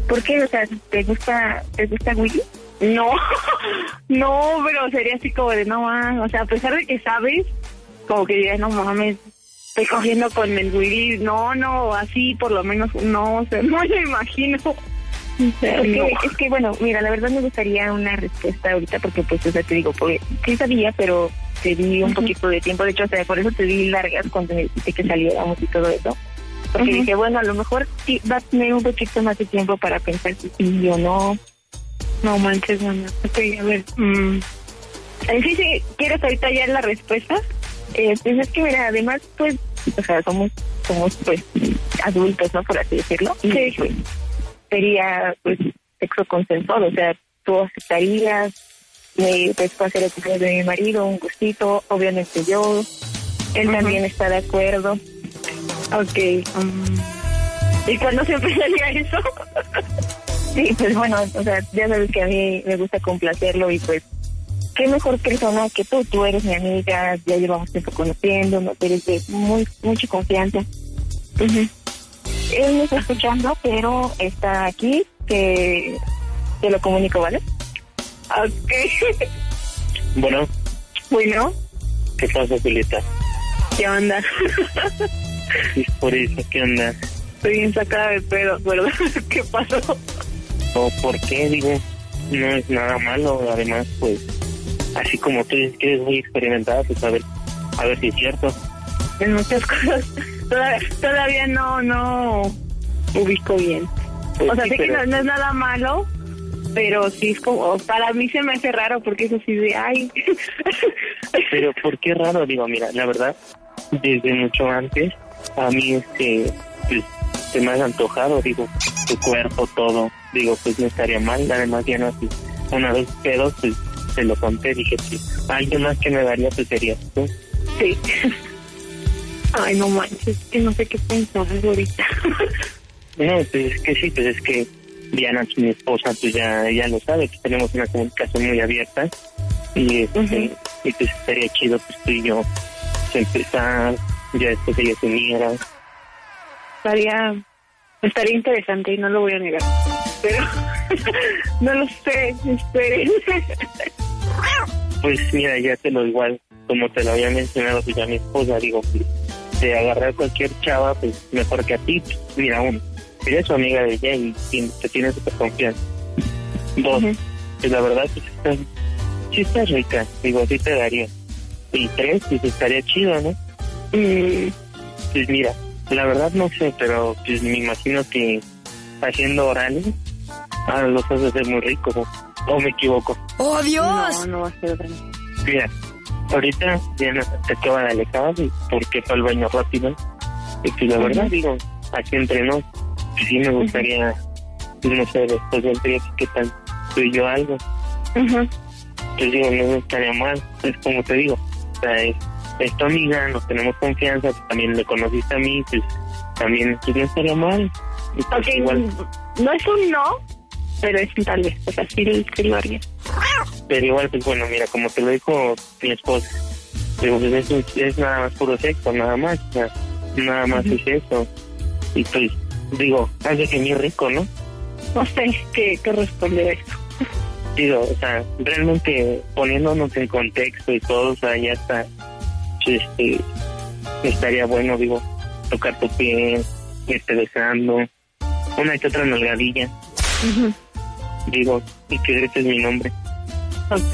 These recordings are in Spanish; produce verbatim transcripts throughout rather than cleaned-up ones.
¿Por qué? O sea, ¿te gusta, te gusta Willy? No, no, pero sería así como de no, ah, o sea, a pesar de que sabes, como que dirías, no mames, estoy cogiendo con el Willy, no, no, así por lo menos, no, o sea, no me imagino. O sea, es, No. que, es que, bueno, mira, la verdad me gustaría una respuesta ahorita porque, pues, o sea, te digo, porque sí sabía, pero te di un uh-huh. poquito de tiempo. De hecho, o sea, por eso te di largas cuando me dijiste que saliéramos y todo eso. Porque uh-huh. dije, bueno, a lo mejor sí va a tener un poquito más de tiempo para pensar si sí o no. No manches, mamá. Ok, a ver. Mm. Sí, sí, ¿quieres ahorita ya la respuesta? Eh, pues es que, mira, además, pues, o sea, somos, somos pues, adultos, ¿no? Por así decirlo. Sí. Y, pues, sería pues sexo consensuado, o sea, tú aceptarías eh, después hacer el cumpleaños de mi marido, un gustito, obviamente yo, él uh-huh. también está de acuerdo. Ok, um, ¿y cuándo se empezaría eso? Sí, pues bueno, o sea, ya sabes que a mí me gusta complacerlo y pues qué mejor persona que tú, tú eres mi amiga, ya llevamos tiempo conociéndonos, eres de muy, mucha confianza. Uh-huh. Él me está escuchando, pero está aquí, que te lo comunico, ¿vale? Ok. Bueno. Bueno. ¿Qué pasa, Julieta? ¿Qué onda? Es por eso, ¿qué onda? Estoy bien sacada de pedo, ¿verdad? ¿Qué pasó? ¿O por qué? Digo, no es nada malo, además, pues, así como tú dices que eres muy experimentada, pues a ver, a ver si es cierto. En muchas cosas. Todavía, todavía no, no ubico bien. Pues o sea, sí, sé pero... que no, no es nada malo, pero sí es como, para mí se me hace raro porque eso sí de, ay. Pero ¿por qué raro? Digo, mira, la verdad, desde mucho antes, a mí este, pues, se me ha antojado, digo, tu cuerpo, todo, digo, pues no estaría mal, además ya no así. Una vez pedo, pues, se lo conté, dije, sí, alguien más que me daría, pues serías tú. Sí. Ay, no manches, que no sé qué pensar ahorita. No, pues es que sí, pues es que Diana, mi esposa, pues ya, ya lo sabe, que tenemos una comunicación muy abierta y este, uh-huh. y pues estaría chido, pues tú y yo, pues, empezar, ya después ella se uniera. Estaría, estaría interesante y no lo voy a negar, pero no lo sé, esperen. Pues mira, ya te lo igual, como te lo había mencionado, pues ya mi esposa, digo, pues, de agarrar cualquier chava, pues mejor que a ti, pues, mira, uno, eres su amiga de ella y, y te tiene súper confianza. Dos, uh-huh. pues la verdad, pues está, sí está rica, digo, sí te daría. Y tres, pues estaría chido, ¿no? Mm. Pues mira, la verdad no sé, pero pues me imagino que haciendo orales, ah, los vas a hacer muy ricos, ¿no? ¿O me equivoco? ¡Oh, Dios! No, no va a ser otra. Mira, ahorita Diana te acaba de alejar y porque fue al baño rápido. Y pues la uh-huh. verdad, digo, aquí entre nos, pues sí me gustaría, uh-huh. no sé, después del trío, ¿qué tal? Tú y yo algo. Uh-huh. Pues digo, no estaría mal, es como te digo, o sea, es, es tu amiga, nos tenemos confianza, pues, también le conociste a mí, pues también pues, no estaría mal. Y, pues, ok, igual. No es un no, pero es un tal vez, o sea, sí, sí lo haría. Pero igual, pues bueno, mira, como te lo dijo mi esposa, digo, pues es, es nada más puro sexo, nada más, o sea, nada más uh-huh. es eso. Y pues, digo, hace que muy rico, ¿no? No sé qué, qué responder a esto. Digo, o sea, realmente poniéndonos en contexto y todo, o sea, ya está, este, estaría bueno, digo, tocar tu piel, irte besando, una que otra nalgadilla. Uh-huh. Digo, y que grites mi nombre. Ok.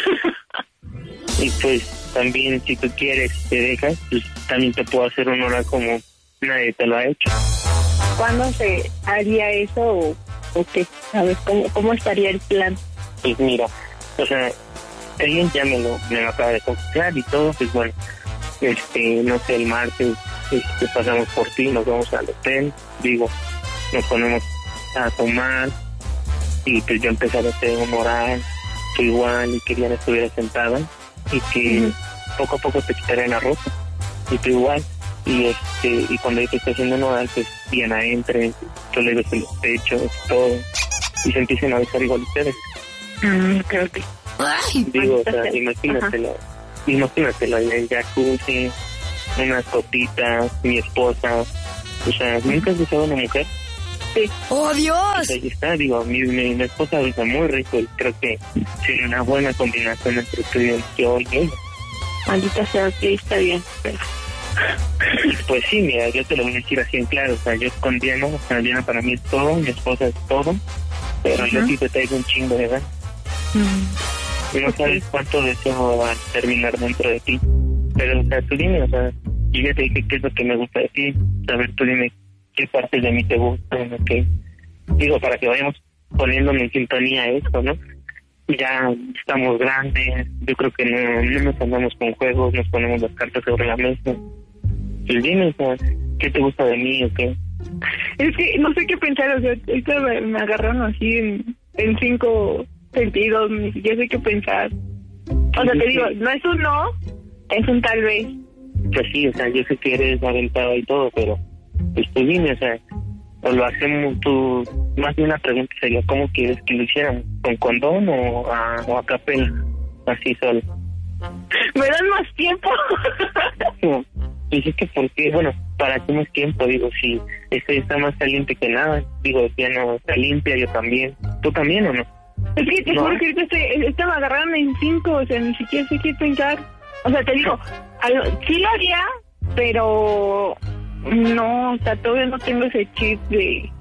Y pues también si tú quieres, te dejas, pues también te puedo hacer un oral como nadie te lo ha hecho. ¿Cuándo se haría eso o, o qué? ¿Sabes cómo, cómo estaría el plan? Pues mira, o sea, ella ya me lo, me lo acaba de confesar y todo, pues bueno, este, no sé, el martes este, pasamos por ti, nos vamos al hotel, digo, nos ponemos a tomar y pues yo empezaré a hacer un oral, tú igual, y que Diana estuviera sentada y que uh-huh. poco a poco te quitaré la ropa y tú igual, y este y cuando yo te esté haciendo un oral, pues Diana entre, yo le beso los pechos, todo, y se empiecen a besar igual ustedes. Mm, creo que Ay, digo, o sea, imagínatelo, ajá. imagínatelo en el jacuzzi, unas copitas, mi esposa, o sea, ¿nunca has besado a una mujer? Sí. ¡Oh, Dios! Pues ahí está, digo, mi, mi, mi esposa besa muy rico y creo que sería una buena combinación entre tú y yo y ella. Maldita sea, sí, está bien. Pero... Pues sí, mira, yo te lo voy a decir así en claro, o sea, yo con Diana, o sea, Diana para mí es todo, mi esposa es todo, pero uh-huh. yo sí te traigo un chingo de ganas. Uh-huh. No sabes cuánto deseo terminar dentro de ti, pero, o sea, tú dime, o sea, yo ya te dije qué es lo que me gusta de ti, a ver, tú dime qué partes de mí te gustan, ok, digo, para que vayamos poniéndome en sintonía esto, ¿no? Ya estamos grandes, yo creo que no, no nos andamos con juegos, nos ponemos las cartas sobre la mesa. Pues dime, o sea, ¿qué te gusta de mí o qué? Es que no sé qué pensar, o sea, ahorita me, me agarraron así en, en cinco sentidos, ni siquiera sé qué pensar. O sea, te digo, no es un no, es un tal vez. Pues sí, o sea, yo sé que eres aventado y todo, pero pues tú dime, o sea, o lo hacemos tú, más de una pregunta sería, ¿cómo quieres que lo hiciéramos? ¿Con condón o a, o a capela? Así solo. ¿Me dan más tiempo? No. Pues es que porque, bueno, para ti más tiempo, digo, si este está más caliente que nada, digo, ya no está limpia, yo también. ¿Tú también o no? Es que te ¿No? juro que ahorita este, esta me agarraron en cinco, o sea, ni siquiera sé qué pensar. O sea, te digo, al, sí lo haría, pero no, o sea, todavía no tengo ese chip de,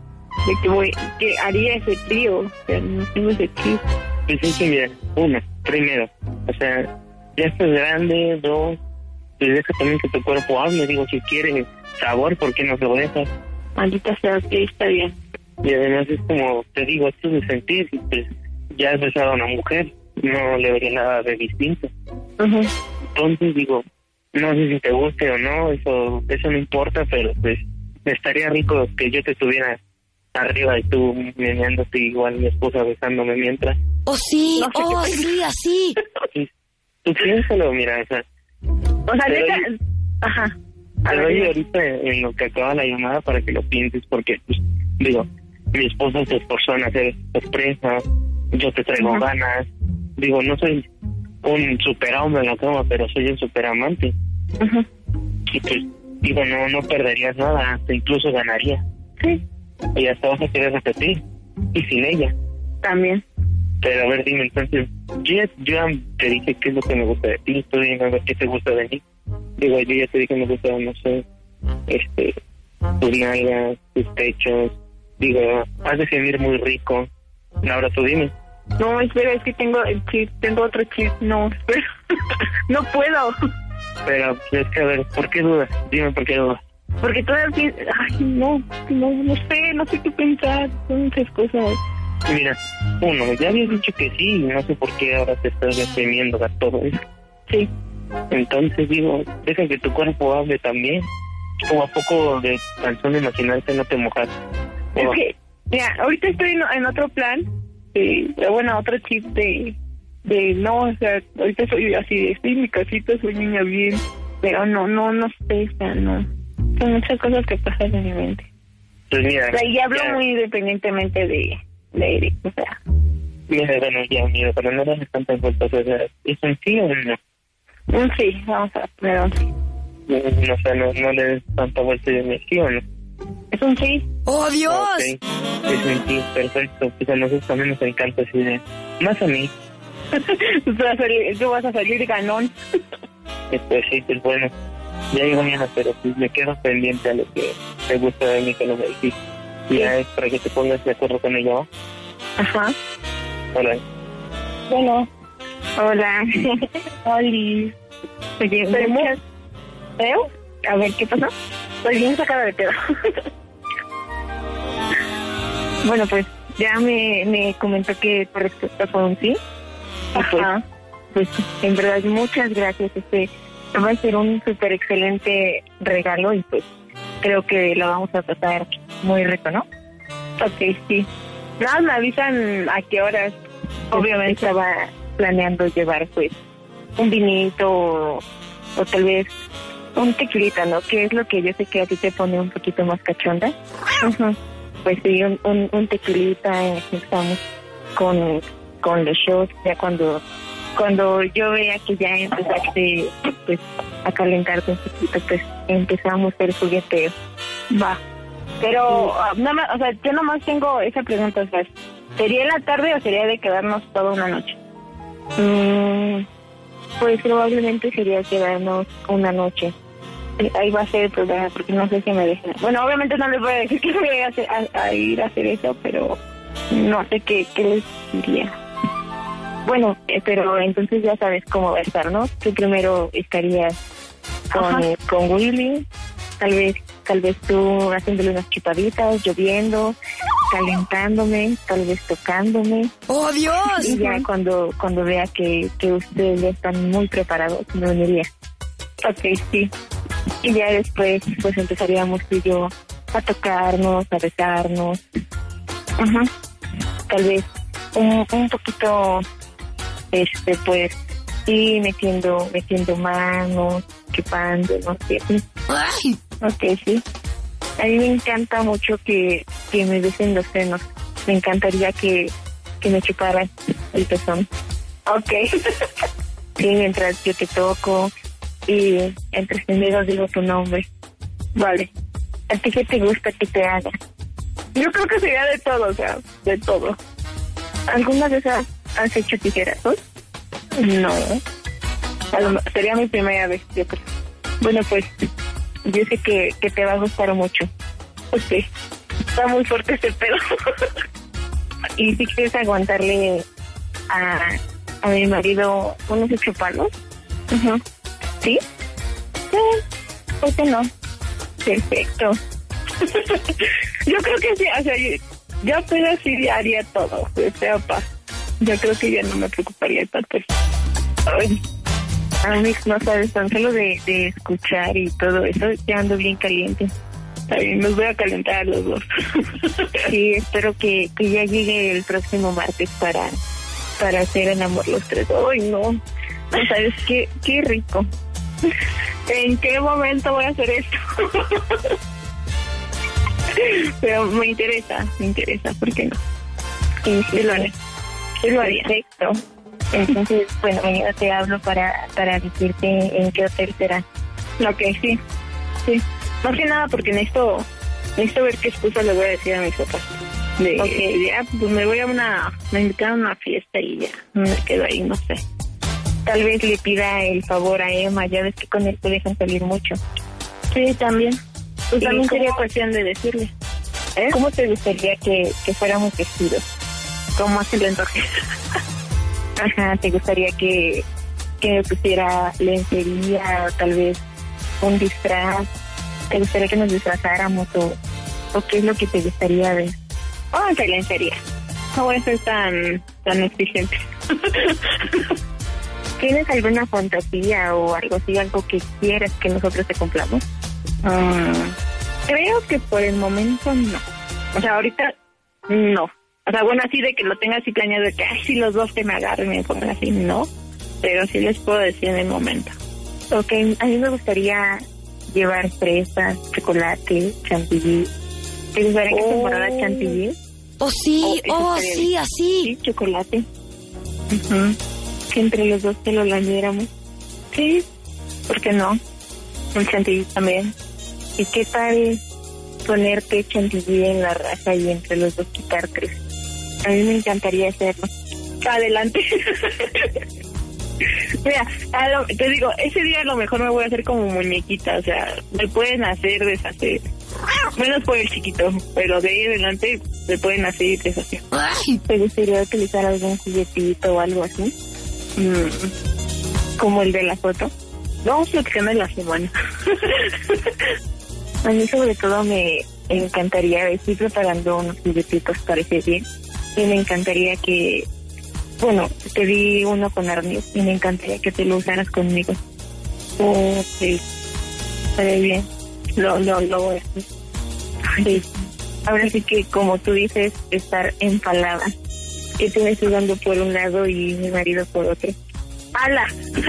de que voy, que haría ese trío, o sea, no tengo ese chip. Pues es que mira, uno, primero, o sea, ya estás grande, dos, pues deja también que tu cuerpo hable, digo, si quieres sabor, ¿por qué no se lo dejas? Maldita sea, ok, está bien. Y además es como, te digo, esto es de sentir, pues ya has besado a una mujer, no le vería nada de distinto. Uh-huh. Entonces digo, no sé si te guste o no, eso eso no importa, pero pues estaría rico que yo te estuviera arriba y tú meneándote igual mi esposa besándome mientras. ¡Oh, sí! No sé ¡Oh, sí, así! Sí, tú piénsalo, mira, o sea... O sea, neta... Doy, ajá. Te doy ahorita en lo que acaba la llamada para que lo pienses, porque, pues, digo, mi esposa se esforzó en hacer sorpresa, yo te traigo uh-huh. ganas, digo, no soy un superhombre en la cama, pero soy un superamante. Uh-huh. Y pues, digo, no no perderías nada, hasta incluso ganaría. Sí. Y hasta vas a querer repetir, y sin ella. También. Pero a ver, dime, entonces, yo ya, yo ya te dije qué es lo que me gusta de ti, tú dime a ver qué te gusta de mí. Digo, yo ya te dije que me gusta, no sé, este, tus nalgas, tus pechos, digo, has de gemir muy rico. Ahora tú dime. No, espera, es que tengo el chip, tengo otro chip, no, espera, no puedo. Pero, es que a ver, ¿por qué dudas? Dime por qué dudas. Porque todavía, ay, no, no, no sé, no sé qué pensar, son muchas cosas. Mira, uno, ya habías dicho que sí, y no sé por qué ahora te estás reprimiendo a todo eso. Sí. Entonces digo, deja que tu cuerpo hable también. Como a poco de tan solo imaginarte no te mojas. Es que, mira, ahorita estoy en, en otro plan, eh, bueno, otro chip de, de, no, o sea, ahorita soy así, estoy en mi casita, soy niña bien, pero no, no, no sé, o sea, no, son muchas cosas que pasan en mi mente. Pues mira, o sea, y hablo ya, muy independientemente de, de Eric, o sea. Mira, bueno, ya, mira, pero no das tantas vueltas, o sea, ¿es un sí o no? Un sí, vamos a poner un sí. No, no, o sea, no, no le des tanta vuelta de mí, ¿sí o no? Es un sí. ¡Oh, Dios! Okay. Es un sí, perfecto. Pues a nosotros también nos encanta así de... Más a mí. Tú vas a salir, tú vas a salir ganón. Pues sí, pues bueno. Ya llegó mañana, pero pues me quedo pendiente a lo que te gusta de mí, que lo me dijiste. Sí. Ya es para que te pongas de acuerdo con ella, ¿no? Ajá. Hola. Bueno. Hola. Oli. Oye, muchas... ¿Veo? A ver, ¿qué pasó? Estoy bien sacada de pedo. Bueno, pues ya me, me comentó que tu respuesta fue un sí. Ajá. Pues, pues en verdad, muchas gracias. Este va a ser un súper excelente regalo y pues creo que lo vamos a pasar muy rico, ¿no? Ok, sí. Nada, me avisan a qué horas. Obviamente estaba planeando llevar pues un vinito o, o tal vez un tequilita, ¿no? Que es lo que yo sé que a ti te pone un poquito más cachonda. Uh-huh. Pues sí, un, un, un tequilita, eh, estamos con, con los shots, ya cuando cuando yo vea que ya empezaste pues a calentarte un poquito, pues empezamos el jugueteo. Va. Pero, uh, nada más, o sea, yo nomás tengo esa pregunta, o sea, ¿sería en la tarde o sería de quedarnos toda una noche? Mm, pues probablemente sería quedarnos una noche. Ahí va a ser el problema, porque no sé si me dejan. Bueno, obviamente no les voy a decir que voy a, hacer, a, a ir a hacer eso, pero no sé qué, qué les diría. Bueno, eh, pero entonces ya sabes cómo va a estar, ¿no? Tú primero estarías con, eh, con Willy, tal vez tal vez tú haciéndole unas chupaditas, lloviendo, calentándome, tal vez tocándome. ¡Oh, Dios! Y ya cuando cuando vea que, que ustedes ya están muy preparados, me uniría. Ok, sí. Y ya después, pues empezaríamos tú y yo a tocarnos, a besarnos. Ajá. Tal vez un, un poquito, este, pues, sí, metiendo, metiendo manos, chupando, no sé. ¡Ay! Ok, sí. A mí me encanta mucho que, que me besen los senos. Me encantaría que, que me chuparan el pezón. Ok. Sí, mientras yo te toco y entre mis dedos digo tu nombre. Vale. ¿A ti qué te gusta que te haga? Yo creo que sería de todo, o sea, de todo. ¿Alguna vez has, has hecho tijerazos? No. A lo- sería mi primera vez, yo creo. Bueno, pues yo sé que, que te va a gustar mucho. Pues sí. Está muy fuerte ese pedo. Y si quieres aguantarle a, a mi marido unos ocho palos. Ujú. ¿Sí? Sí. ¿Por qué no? Perfecto. Yo creo que sí, o sea, yo, yo apenas sí haría todo, o sea, pa. Yo creo que ya no me preocuparía tanto. Ay, Amix, no sabes, tan solo de, de escuchar y todo eso, ya ando bien caliente. Está bien, nos voy a calentar a los dos. Sí, espero que, que ya llegue el próximo martes para, para hacer el amor los tres. Ay, no. No sabes qué, qué rico. ¿En qué momento voy a hacer esto? Pero me interesa, me interesa, ¿por qué no? Sí, sí, Sí lo haré. sí, lo haría. Perfecto. Entonces, bueno, mañana te hablo para, para decirte en qué hotel será. Ok, sí, sí. Más que nada porque necesito, necesito ver qué excusa le voy a decir a mis papás. De, Ok. ya, pues me voy a una, me invitaron a una fiesta y ya, me quedo ahí, no sé. Tal vez le pida el favor a Emma, ya ves que con él te dejan salir mucho. Sí, también. Pues ¿Y también cómo- sería cuestión de decirle. ¿Eh? ¿Cómo te gustaría que, que fuéramos vestidos? ¿Cómo así le entoje? Ajá, ¿te gustaría que, que me pusiera lencería o tal vez un disfraz? ¿Te gustaría que nos disfrazáramos o, o qué es lo que te gustaría ver? Oh, que lencería. No voy a ser tan, tan exigente. ¿Tienes alguna fantasía o algo así, algo que quieras que nosotros te cumplamos? Ah, creo que por el momento no. O sea, ahorita no. O sea, bueno, así de que lo tenga así planeado, de que ay, sí, los dos que me agarren y me pongan así, no. Pero sí les puedo decir en el momento. Ok, a mí me gustaría llevar fresas, chocolate, chantilly. ¿Te gustaría que Oh. temporada chantilly? ¡Oh, sí! Oh, eso ¡Oh, estaría sí, así! Sí, chocolate. Ujú. Que entre los dos te lo lamiéramos. Sí, ¿Por qué no? Un chantilly también. ¿Y qué tal ponerte chantilly en la raja y entre los dos quitarte? A mí me encantaría hacerlo. adelante. Mira, a lo- te digo, ese día a lo mejor me voy a hacer como muñequita, o sea, me pueden hacer, deshacer. Menos por el chiquito, pero de ahí en adelante me pueden hacer y deshacer. ¡Ay! ¿Te gustaría utilizar algún juguetito o algo así? Mm. Como el de la foto. Vamos a de la semana. A mí sobre todo me encantaría, estoy preparando unos juguetitos para ese día. Y me encantaría que, bueno, te di uno con arnés y me encantaría que te lo usaras conmigo. Oh, sí, Estaría bien. lo, lo, lo voy a hacer. Sí. Ahora sí que, como tú dices, estar empalada. Que tú me estás dando por un lado y mi marido por otro. ¡Hala!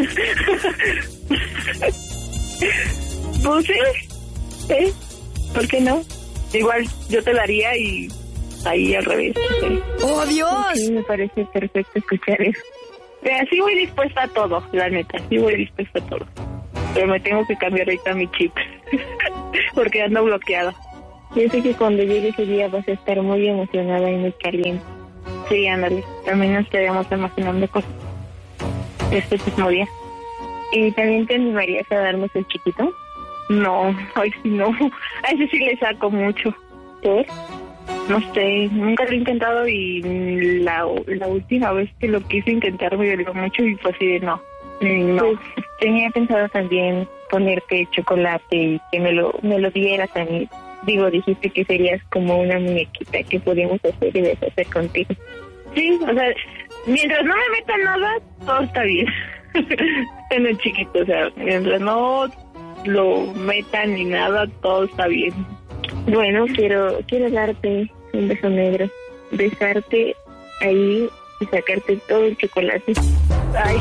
Pues sí, ¿eh? ¿Por qué no? Igual yo te daría y ahí al revés. ¿Sí? ¡Oh, Dios! Sí, me parece perfecto escuchar eso. Mira, sí voy dispuesta a todo, la neta, sí voy dispuesta a todo. Pero me tengo que cambiar ahorita mi chip, porque ando bloqueada. Yo sé que cuando llegue ese día vas a estar muy emocionada y muy caliente. Sí, ándale, también nos quedamos imaginando cosas este mismo día. ¿Y también te animarías a darnos el chiquito? No, ay, sí, no. A ese sí le saco mucho. ¿Por? No sé, nunca lo he intentado y la, la última vez que lo quise intentar me dolió mucho y fue así de no. No. Pues tenía pensado también ponerte chocolate y que me lo, me lo dieras a mí. Digo, dijiste que serías como una muñequita que podíamos hacer y deshacer contigo. Sí, o sea, mientras no me metan nada, todo está bien. En el chiquito, o sea, mientras no lo metan ni nada, todo está bien. Bueno, quiero quiero darte un beso negro, besarte ahí y sacarte todo el chocolate. Ay,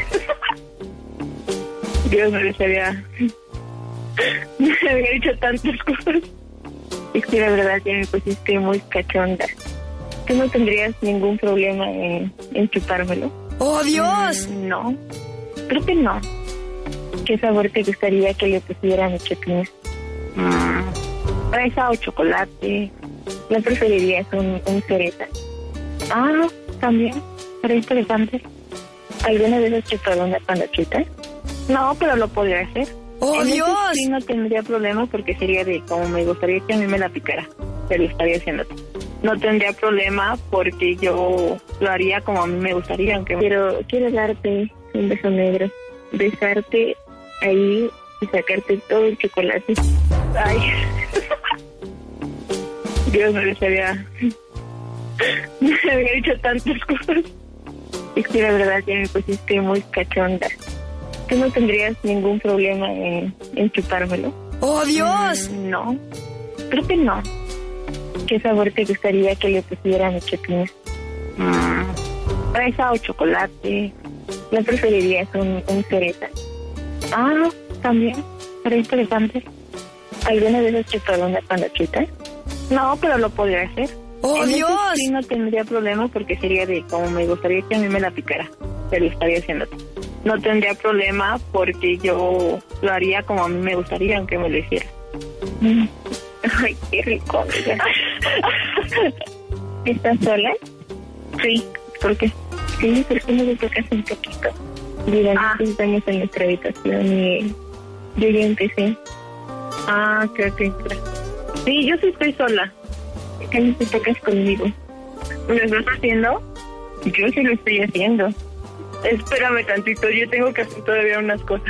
Dios me había, me había dicho tantas cosas. Es que la verdad ya me pusiste muy cachonda. ¿Tú no tendrías ningún problema en, en chupármelo? ¡Oh, Dios! Mm, no, creo que no. ¿Qué sabor te gustaría que le pusiera a mi chupines? Mm, fresa o chocolate. ¿No preferirías un, un cereza? Ah, también, pero interesante. ¿Alguna vez has chupado una panochita? No, pero lo podría hacer. ¡Oh, en Dios! Eso sí no tendría problema porque sería de como me gustaría que a mí me la picara. Te lo estaría haciendo. No tendría problema porque yo lo haría como a mí me gustaría, aunque... Quiero, quiero darte un beso negro, besarte ahí y sacarte todo el chocolate. Ay, Dios me había, me había dicho tantas cosas. Es que la verdad ya me pusiste muy cachonda. ¿Tú no tendrías ningún problema en, en chupármelo? ¡Oh, Dios! Mm, no, creo que no. ¿Qué sabor te gustaría que le pusiera a mi chupines? Mm, fresa o chocolate. ¿No preferirías un, un cereza? Ah, también, pero interesante. ¿Alguna vez has chupado una panochita? No, pero lo podría hacer. ¡Oh, en Dios! Eso sí no tendría problema porque sería de como me gustaría que a mí me la picara. Te lo estaría haciendo. No tendría problema porque yo lo haría como a mí me gustaría, aunque me lo hiciera. Mm. Ay, qué rico, amiga. ¿Estás sola? Sí, ¿por qué? Sí, porque me tocas un poquito. Durante Ah. seis años en nuestra habitación y yo ya empecé. Ah, creo que... Sí, yo sí estoy sola. ¿Qué no te tocas conmigo? ¿Lo estás haciendo? Yo sí lo estoy haciendo. Espérame tantito, yo tengo que hacer todavía unas cosas.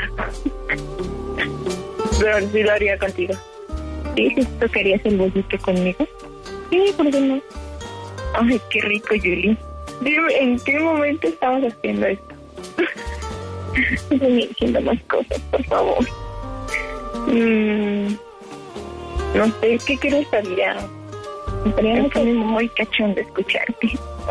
Pero sí lo haría contigo. ¿Sí? ¿Sí tocarías el bollito conmigo? Sí, ¿por qué no? Ay, qué rico, Julie. Dime, ¿en qué momento estabas haciendo esto? Estoy diciendo más cosas, por favor. Mm, no sé, ¿qué quieres saber? Estaría Es que- muy, muy cachón de escucharte.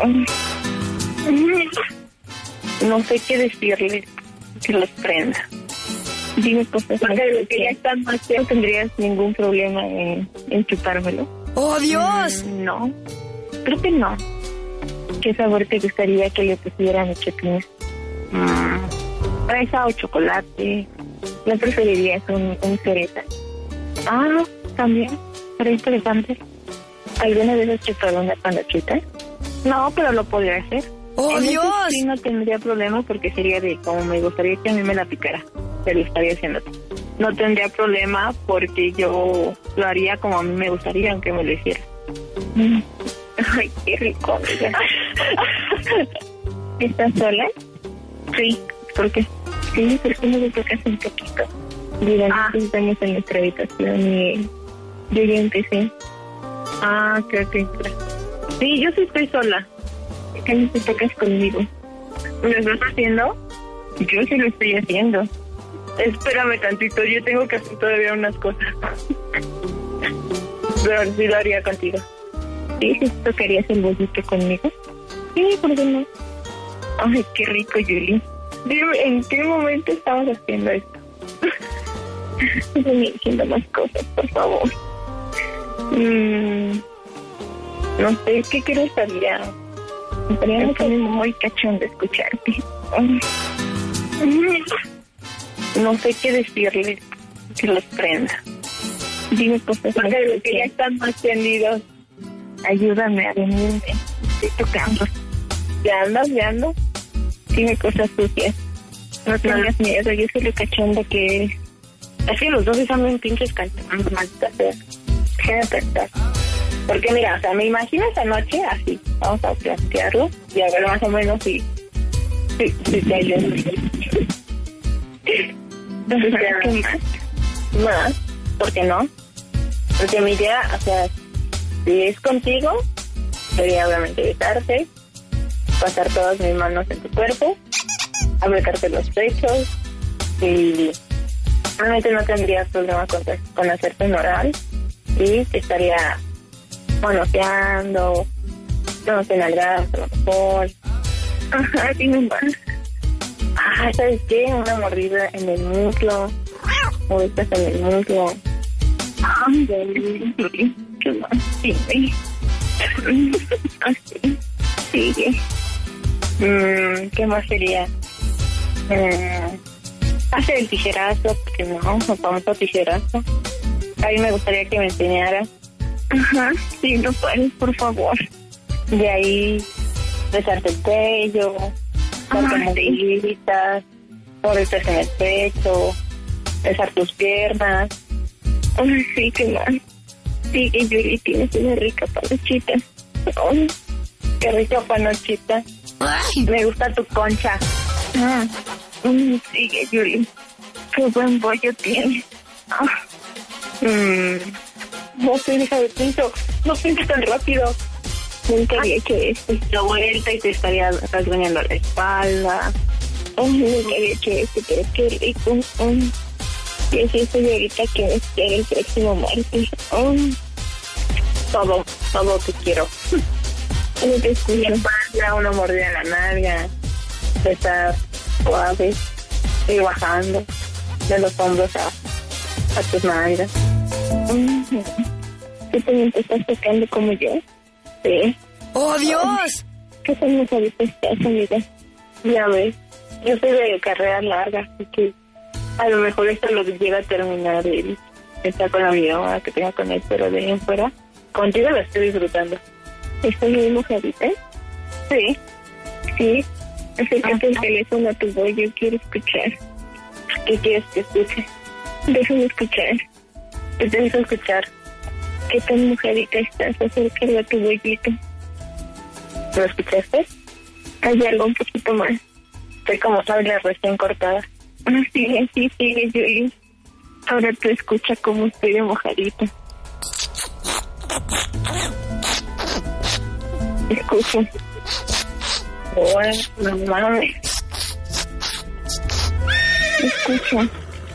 no sé qué decirle que los prenda. Dime cosas más. Porque que ya están más... ¿No tendrías ningún problema en, en chupármelo? ¡Oh, Dios! Mm, no, creo que no. ¿Qué sabor te gustaría que le pusiera a mi chupines? Mm, fresa o chocolate. ¿No preferirías un, un cereza? Ah, también, pero interesante. ¿Alguna vez has chupado una panochita? No, pero lo podría hacer. ¡Oh, en Eso Dios! sí no tendría problema porque sería de como me gustaría que a mí me la picara. Te lo estaría haciendo. No tendría problema porque yo lo haría como a mí me gustaría, aunque me lo hiciera. Mm. Ay, qué rico, amiga. ¿Estás sola? Sí, ¿por qué? Sí, porque me tocas un poquito. Durante Ah. seis años en nuestra habitación y yo ya empecé. Ah, creo que... Sí, yo sí estoy sola. ¿Qué no te tocas conmigo? ¿Lo estás haciendo? Yo sí lo estoy haciendo. Espérame tantito, yo tengo que hacer todavía unas cosas. Pero sí lo haría contigo. ¿Sí? ¿Sí tocarías el bollito conmigo? Sí, ¿por qué no? Ay, qué rico, Julie. Dime, ¿en qué momento estabas haciendo esto? Estoy diciendo más cosas, por favor. Mm, no sé, ¿qué quieres saber? Estaría muy, muy cachón de escucharte. no sé qué decirle que los prenda. Dime cosas. Porque que ya están más tendidos. Ayúdame a venirme. Estoy tocando. ¿Ya andas, ya andas? Dime cosas sucias. No tengas miedo, yo soy lo cachonda que es. Es que los dos están bien pinches cachondos, maldita sea. Déjame pensar. Porque mira, o sea, me imagino esa noche así. Vamos a plantearlo y a ver más o menos si... Si, si te ayuda. ¿Qué más? Más, ¿por qué no? Porque mi idea, o sea, si es contigo, sería obviamente besarte, pasar todas mis manos en tu cuerpo, apretarte los pechos y realmente no tendría problema con, con hacerte un oral y te estaría manoseando, no sé, nalgadas a lo mejor. Ajá, dime más. Ah, ¿sabes qué? Una mordida en el muslo, mordidas en el muslo. Ay, qué más. Dime. Así. Sigue. Mm, ¿Qué más sería? Mm, hacer el tijerazo, porque no, el famoso tijerazo. A mí me gustaría que me enseñaras. Ajá, sí, no pares, por favor. De ahí, besarte el cuello, darte mordiditas, morditas en el pecho, besar tus piernas. Ay, sí, qué mal. Sigue, Yuri, tienes una rica panochita. Ay, qué rica panochita. Ay. Me gusta tu concha. Ah, mm, sigue, Yuri. Qué buen bollo tienes. Ah. Mm. No sé, hija de pinto. No pienses tan rápido. Nunca había hecho esto. La vuelta y te estaría rasguñando la espalda. Ay, nunca había hecho esto, pero qué rico. Ay. Yo siento ahorita que me espera el próximo martes. Ay. Todo, todo te quiero. No te escucho. Espalda, una mordida en la nalga. Besar suave. Ir bajando de los hombros a, a tus nalgas. ¿Tú también te estás tocando como yo? Sí. ¡Oh, Dios! ¿Qué tan mojadita estás, amiga? Ya ves, yo soy de carrera larga, así que a lo mejor esto lo llega a terminar y está con la vida que tenga con él, pero de ahí en fuera, contigo lo estoy disfrutando. ¿Estás muy mojadita? Sí. Sí. Acércate el teléfono a tu voz, yo quiero escuchar. ¿Qué quieres que escuche? Déjame escuchar. ¿Qué te hizo escuchar? ¿Qué tan mojadita estás? Acércate a tu bollito. ¿Lo escuchaste? Hay algo un poquito más. Estoy como sable recién cortada. Ah, sí, así sigue, Yuri. Ahora tú escucha cómo estoy de mojadita. Escucha. Bueno, no mames. Escucha.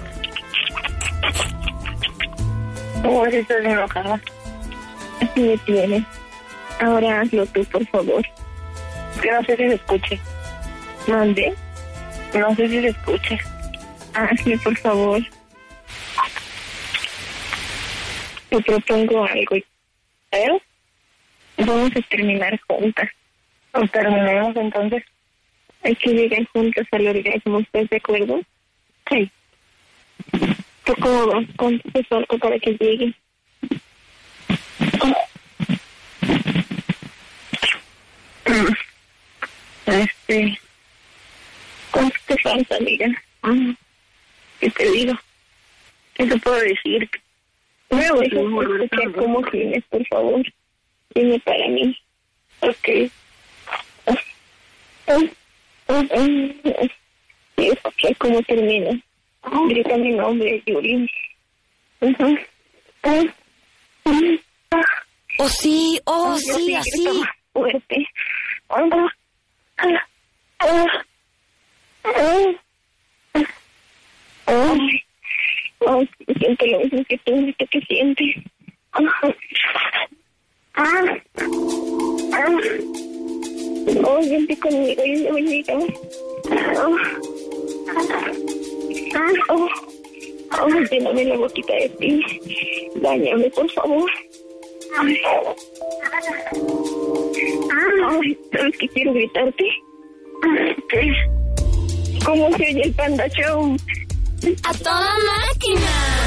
¿Cómo es esto de enojada? Así me tienes. Ahora hazlo tú, por favor. Que no sé si se escuche. ¿Mande? No sé si se escuche. Hazlo, por favor. Te propongo algo. ¿Eh? Vamos a terminar juntas. ¿O terminemos entonces? Hay que llegar juntas al orgasmo, ¿estás de acuerdo? Sí. ¿Tú cómo vas? ¿Cuánto te falta para que llegue? Este... ¿Cuánto te falta, amiga? ¿Qué te digo? ¿Qué te puedo decir? Me voy a escuchar cómo gimes, por favor. Dime para mí. Ok. Y escuchar cómo termina. Grita mi nombre, Yuri. Oh, sí, oh, sí, así. Fuerte. Ay, ay, siento lo mismo que tú, ¿esto que sientes? Oh, vente conmigo, yo me voy a oh. Oh, oh, lléname la boquita de ti. Báñame, por favor. Ay, ¿sabes qué quiero gritarte? ¿Cómo se oye el Panda Show? ¡A toda máquina!